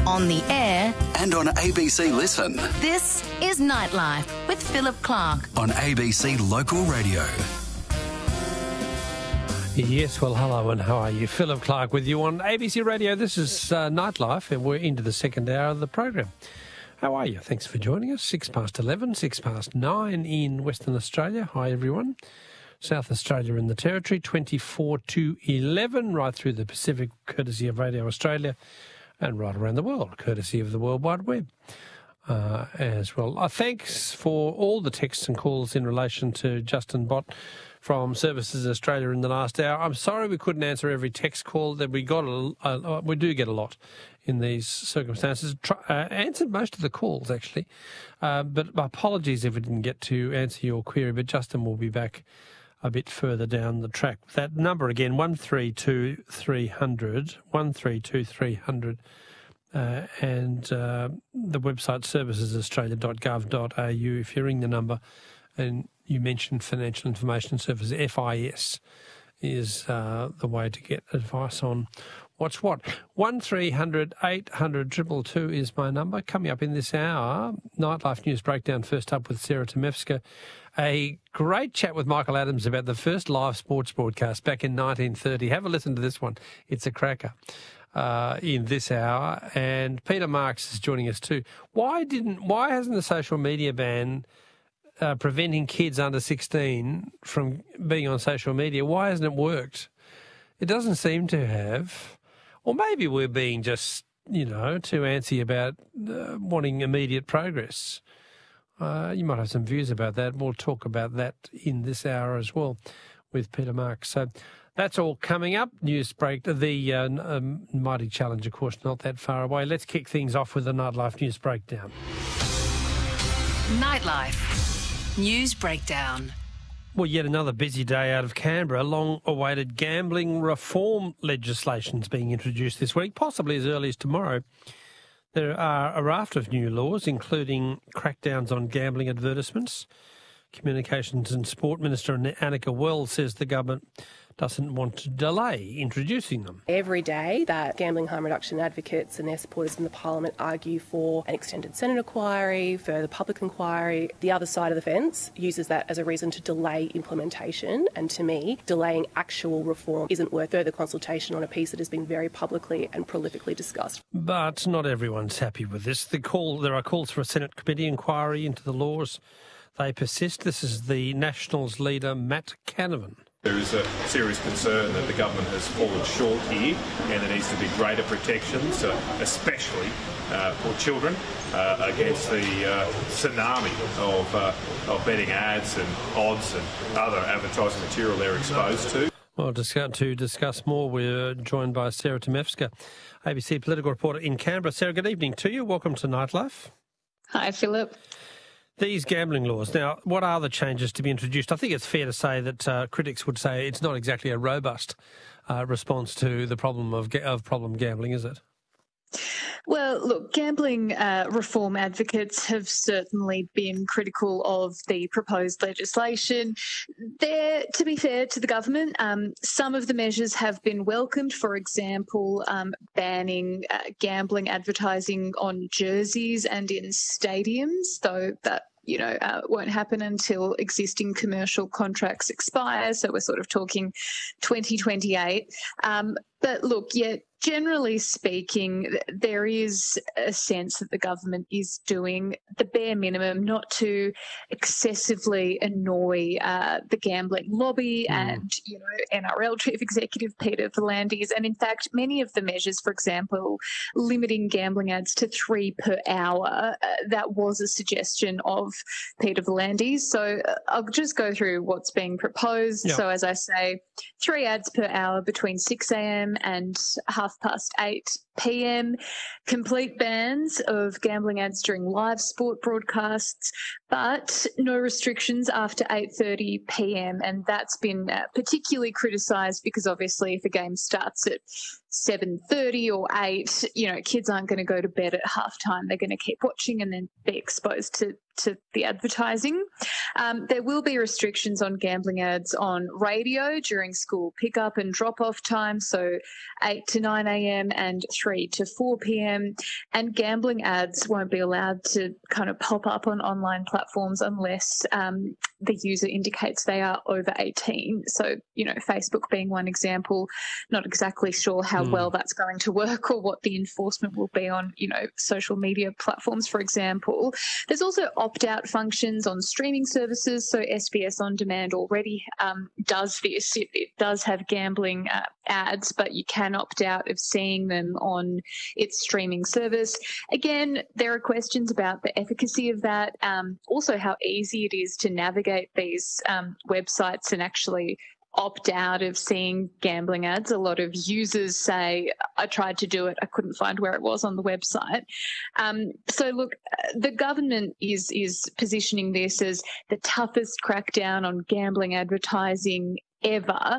on the air, and on ABC Listen. this is Nightlife with Philip Clark. On ABC Local Radio. Yes, well, hello and how are you? Philip Clark with you on ABC Radio. This is Nightlife, and we're into the second hour of the program. How are you? Thanks for joining us. 11, 9 in Western Australia. Hi, everyone. South Australia and the Territory, 24 to 11, right through the Pacific, courtesy of Radio Australia, and right around the world, courtesy of the World Wide Web as well. Thanks for all the texts and calls in relation to Justin Bott from Services Australia in the last hour. I'm sorry we couldn't answer every text call that we got. We do get a lot in these circumstances. Answered most of the calls, actually. But apologies if we didn't get to answer your query, but Justin will be back a bit further down the track. That number again, 132 300, 132 300, and the website servicesaustralia.gov.au. If you ring the number and you mentioned Financial Information Service, FIS, is the way to get advice on what's what. 1300 800 222 is my number. Coming up in this hour, Nightlife News Breakdown, first up with Sarah Tomevska. A great chat with Michael Adams about the first live sports broadcast back in 1930. Have a listen to this one. It's a cracker in this hour. And Peter Marks is joining us too. Why hasn't the social media ban preventing kids under 16 from being on social media, why hasn't it worked? It doesn't seem to have. Or maybe we're being just, too antsy about wanting immediate progress. You might have some views about that. We'll talk about that in this hour as well with Peter Marks. So that's all coming up. News break. The Mighty Challenge, of course, not that far away. Let's kick things off with the Nightlife News Breakdown. Nightlife News Breakdown. Well, yet another busy day out of Canberra. Long-awaited gambling reform legislation is being introduced this week, possibly as early as tomorrow. There are a raft of new laws, including crackdowns on gambling advertisements. Communications and Sport Minister Annika Wells says the government doesn't want to delay introducing them. Every day that gambling harm reduction advocates and their supporters in the parliament argue for an extended Senate inquiry, further public inquiry, the other side of the fence uses that as a reason to delay implementation. And to me, delaying actual reform isn't worth further consultation on a piece that has been very publicly and prolifically discussed. But not everyone's happy with this. There are calls for a Senate committee inquiry into the laws. They persist. This is the Nationals leader, Matt Canavan. There is a serious concern that the government has fallen short here and there needs to be greater protections, especially for children, against the tsunami of betting ads and odds and other advertising material they're exposed to. Well, to discuss more, we're joined by Sarah Tomevska, ABC political reporter in Canberra. Sarah, good evening to you. Welcome to Nightlife. Hi, Philip. These gambling laws, now, what are the changes to be introduced? I think it's fair to say that critics would say it's not exactly a robust response to the problem of problem gambling, is it? Well, look, gambling reform advocates have certainly been critical of the proposed legislation. To be fair to the government, some of the measures have been welcomed. For example, banning gambling advertising on jerseys and in stadiums, though that won't happen until existing commercial contracts expire. So we're sort of talking 2028. But look, generally speaking, there is a sense that the government is doing the bare minimum not to excessively annoy the gambling lobby and, NRL Chief Executive Peter V'landys. And in fact, many of the measures, for example, limiting gambling ads to 3 per hour, that was a suggestion of Peter V'landys. So I'll just go through what's being proposed. Yeah. So as I say, 3 ads per hour between 6 a.m. and 8:30 p.m, complete bans of gambling ads during live sport broadcasts, but no restrictions after 8:30 p.m, and that's been particularly criticised because obviously if a game starts at 7:30 or 8, kids aren't going to go to bed at halftime. They're going to keep watching and then be exposed to the advertising. There will be restrictions on gambling ads on radio during school pickup and drop-off time, so 8 to 9 a.m. and 3 to 4 p.m, and gambling ads won't be allowed to kind of pop up on online platforms unless the user indicates they are over 18. So, Facebook being one example, not exactly sure how well that's going to work or what the enforcement will be on, social media platforms, for example. There's also opt-out functions on streaming services. So SBS On Demand already does this. It does have gambling ads, but you can opt out of seeing them on its streaming service. Again, there are questions about the efficacy of that. Also how easy it is to navigate these websites and actually opt out of seeing gambling ads. A lot of users say, I tried to do it, I couldn't find where it was on the website. So look, the government is positioning this as the toughest crackdown on gambling advertising ever.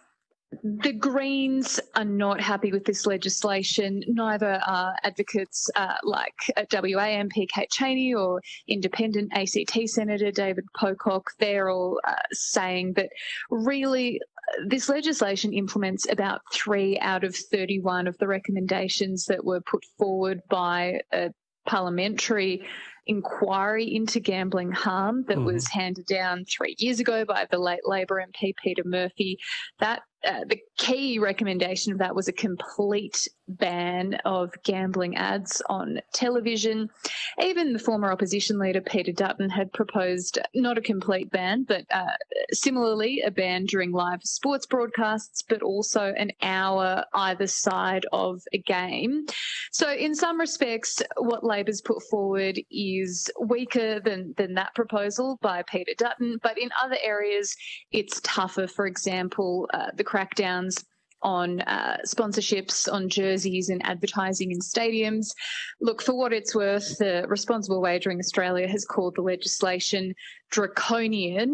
The Greens are not happy with this legislation. Neither are advocates like WA MP Kate Chaney or independent ACT Senator David Pocock. They're all saying that really this legislation implements about 3 out of 31 of the recommendations that were put forward by a parliamentary inquiry into gambling harm that was handed down 3 years ago by the late Labor MP Peter Murphy. That the key recommendation of that was a complete ban of gambling ads on television. Even the former opposition leader Peter Dutton had proposed not a complete ban, but similarly a ban during live sports broadcasts, but also an hour either side of a game. So in some respects, what Labor's put forward is weaker than that proposal by Peter Dutton, but in other areas it's tougher. For example, the crackdowns on sponsorships, on jerseys and advertising in stadiums. Look, for what it's worth, the Responsible Wagering Australia has called the legislation draconian,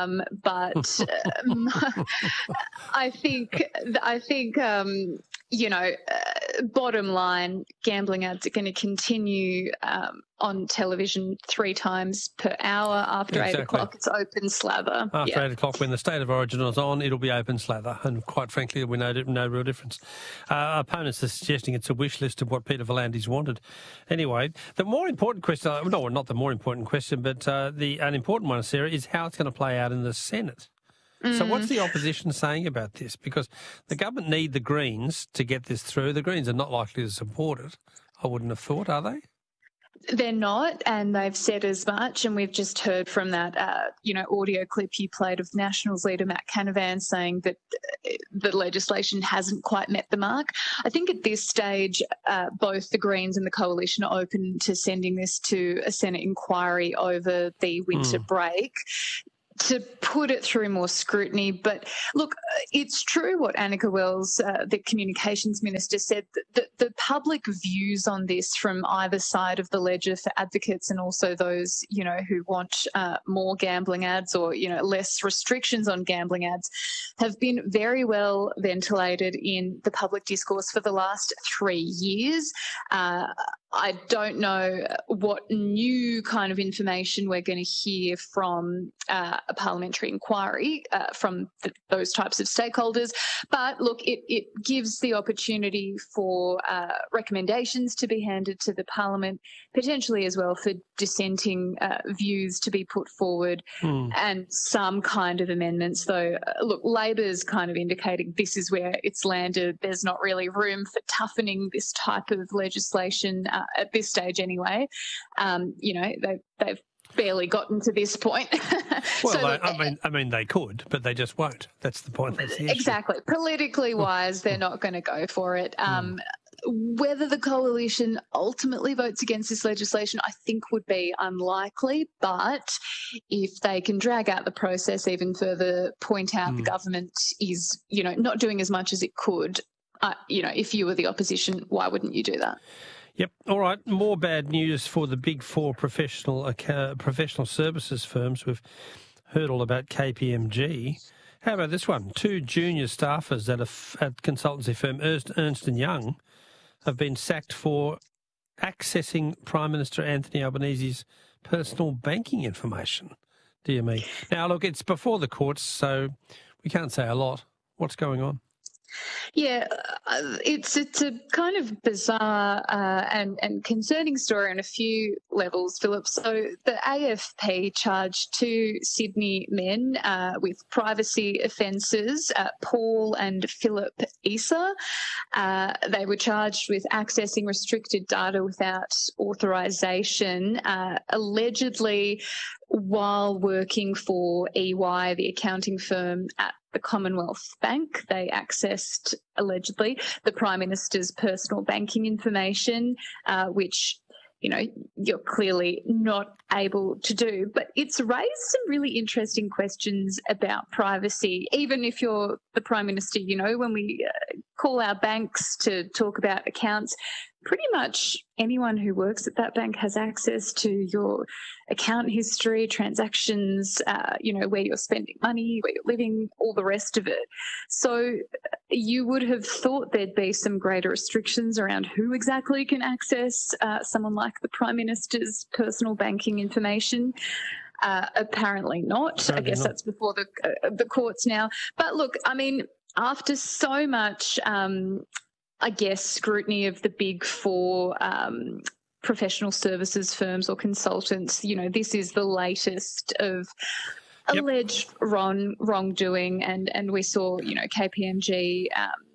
but I think bottom line, gambling ads are going to continue on television 3 times per hour. After 8 o'clock, it's open slather. After 8 o'clock, when the State of Origin is on, it'll be open slather. And quite frankly, we know no real difference. Opponents are suggesting it's a wish list of what Peter V'landys wanted. Anyway, the more important question, no, not the more important question, but an important one, Sarah, is how it's going to play out in the Senate. So what's the opposition saying about this? Because the government need the Greens to get this through. The Greens are not likely to support it, I wouldn't have thought, are they? They're not, and they've said as much. And we've just heard from that, audio clip you played of Nationals leader Matt Canavan saying that the legislation hasn't quite met the mark. I think at this stage, both the Greens and the Coalition are open to sending this to a Senate inquiry over the winter break to put it through more scrutiny. But look, it's true what Annika Wells, the communications minister, said, that the public views on this from either side of the ledger for advocates and also those, who want more gambling ads or, less restrictions on gambling ads have been very well ventilated in the public discourse for the last 3 years. I don't know what new kind of information we're going to hear from a parliamentary inquiry from those types of stakeholders. But look, it gives the opportunity for recommendations to be handed to the Parliament, potentially as well for dissenting views to be put forward and some kind of amendments. Though, look, Labor's kind of indicating this is where it's landed. There's not really room for toughening this type of legislation at this stage anyway. They've barely gotten to this point. Well, so, I mean, they could, but they just won't. That's the point. That's the issue. Exactly. Politically wise, they're not going to go for it. Whether the coalition ultimately votes against this legislation, I think would be unlikely. But if they can drag out the process even further, point out the government is, not doing as much as it could, if you were the opposition, why wouldn't you do that? Yep. All right. More bad news for the big 4 professional services firms. We've heard all about KPMG. How about this one? 2 junior staffers at consultancy firm Ernst & Young have been sacked for accessing Prime Minister Anthony Albanese's personal banking information. Dear me. Now, look, it's before the courts, so we can't say a lot. What's going on? Yeah, it's a kind of bizarre and concerning story on a few levels, Philip. So the AFP charged two Sydney men with privacy offences, Paul and Philip Issa. They were charged with accessing restricted data without authorisation, allegedly while working for EY, the accounting firm at the Commonwealth Bank. They accessed, allegedly, the Prime Minister's personal banking information, which, you know, you're clearly not able to do. But it's raised some really interesting questions about privacy. Even if you're the Prime Minister, you know, when we call our banks to talk about accounts, pretty much anyone who works at that bank has access to your account history, transactions, you know, where you're spending money, where you're living, all the rest of it. So you would have thought there'd be some greater restrictions around who exactly can access someone like the Prime Minister's personal banking information. Apparently not. I guess that's before the courts now. But look, I mean, after so much I guess, scrutiny of the big four professional services firms or consultants, you know, this is the latest of alleged wrongdoing. And we saw, you know, KPMG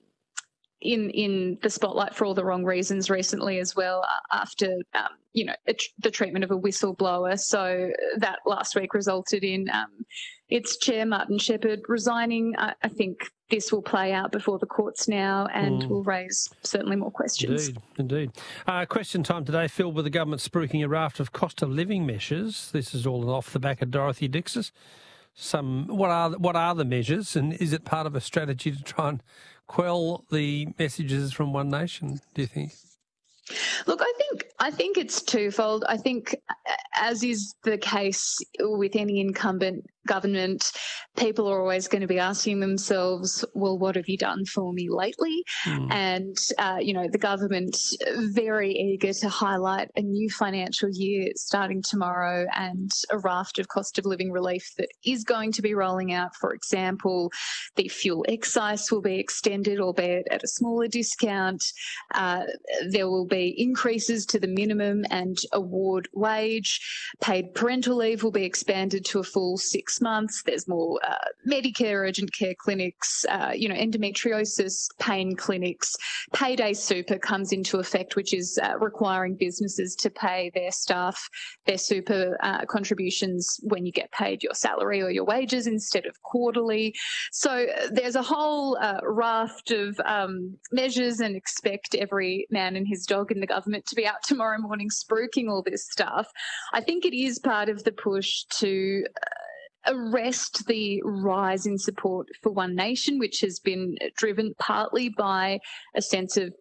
in the spotlight for all the wrong reasons recently as well, after, you know, the treatment of a whistleblower. So that last week resulted in its chair, Martin Shepherd, resigning. I think this will play out before the courts now and will raise certainly more questions. Indeed. Question time today, Phil, with the government spruiking a raft of cost of living measures. This is all off the back of Dorothy Dix's. What are the measures, and is it part of a strategy to try and quell the messages from One Nation, do you think? Look, I think it's twofold. I think, as is the case with any incumbent government, people are always going to be asking themselves, well, what have you done for me lately? And, you know, the government very eager to highlight a new financial year starting tomorrow and a raft of cost of living relief that is going to be rolling out. For example, the fuel excise will be extended, albeit at a smaller discount. There will be increases to the minimum and award wage. Paid parental leave will be expanded to a full 6 months. There's more Medicare urgent care clinics, you know, endometriosis pain clinics. Payday super comes into effect, which is requiring businesses to pay their staff their super contributions when you get paid your salary or your wages instead of quarterly. So there's a whole raft of measures, and expect every man and his dog in the government to be out tomorrow morning spruiking all this stuff. I think it is part of the push to arrest the rise in support for One Nation, which has been driven partly by a sense of